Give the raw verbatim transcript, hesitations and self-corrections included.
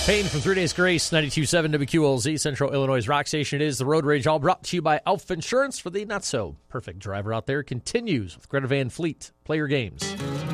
Payne from Three Days Grace, ninety-two point seven W Q L Z, Central Illinois' rock station. It is the Road Rage, all brought to you by Alf Insurance. For the not-so-perfect driver out there, continues with Greta Van Fleet. Play your games.